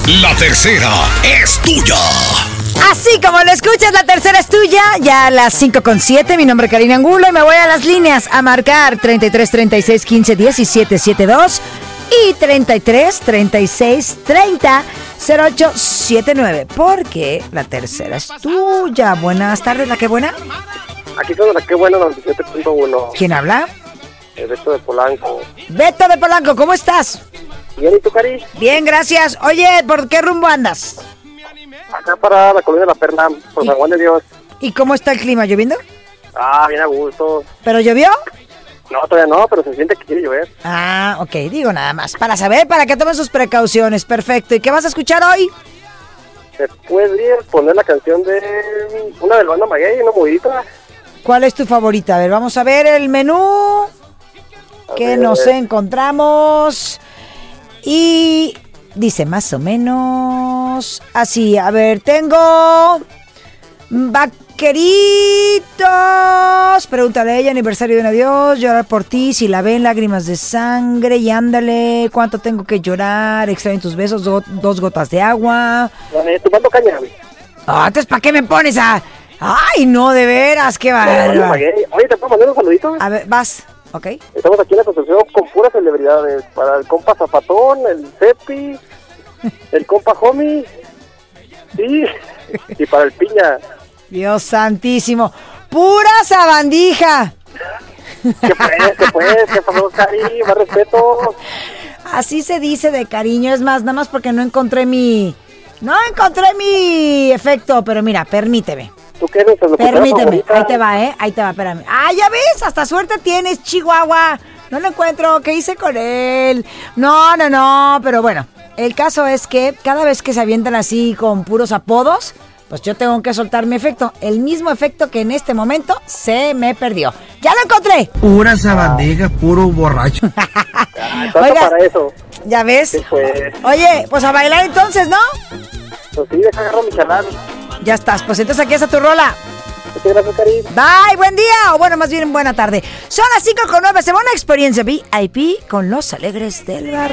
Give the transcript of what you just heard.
La tercera es tuya. Así como lo escuchas, la tercera es tuya. Ya a las 5:07, mi nombre es Karina Angulo y me voy a las líneas a marcar 33 36 15 17 72 y 33 36 30 08 79, porque la tercera es tuya. Buenas tardes, ¿la que buena? Aquí son la que buena, 97.1. ¿Quién habla? Beto de Polanco. Beto de Polanco, ¿cómo estás? Bien, ¿y tú, Cari? Bien, gracias. Oye, ¿por qué rumbo andas? Acá para la colonia de La Perla, por San Juan de Dios. ¿Y cómo está el clima? ¿Lloviendo? Ah, bien a gusto. ¿Pero llovió? No, todavía no, pero se siente que quiere llover. Ah, ok, digo nada más. Para saber, para que tomen sus precauciones. Perfecto. ¿Y qué vas a escuchar hoy? ¿Me puedes poner la canción de una del banda Maguey, una movidita? ¿Cuál es tu favorita? A ver, vamos a ver el menú que nos encontramos. Y dice más o menos así. A ver, tengo Vaqueritos. Pregúntale a ella, aniversario de un adiós. Llorar por ti, si la ven, lágrimas de sangre. Y ándale, ¿cuánto tengo que llorar? Extraño tus besos, 2 gotas de agua. Tomando caña. Ah, entonces, ¿para qué me pones a...? Ay, no, de veras, qué bárbaro. Oye, ¿te puedo mandar un saludito? A ver, vas, ok. Estamos aquí en la construcción con puras celebridades. Para el compa Zapatón, el Cepi, el compa Homie, sí, y para el Piña. Dios santísimo, pura sabandija. ¿Qué pasó, Cari? Más respeto. Así se dice de cariño, es más, nada más porque no encontré mi efecto, pero mira, permíteme. ¿Tú qué eres? Permíteme, ahí te va, espérame. Ah, ya ves, hasta suerte tienes, Chihuahua. No lo encuentro, ¿qué hice con él? No, pero bueno, el caso es que cada vez que se avientan así con puros apodos, pues yo tengo que soltar mi efecto. El mismo efecto que en este momento se me perdió. ¡Ya lo encontré! Pura sabandija, puro borracho. Oiga, para eso. ¿Ya ves? Sí, pues. Oye, pues a bailar entonces, ¿no? Pues sí, deja agarrar mi chalán. Ya estás, pues entonces aquí está tu rola. Muchas gracias, Cari. Bye, buen día, o bueno, más bien buena tarde. Son las 5:09, se va una experiencia VIP con los Alegres del Barrio.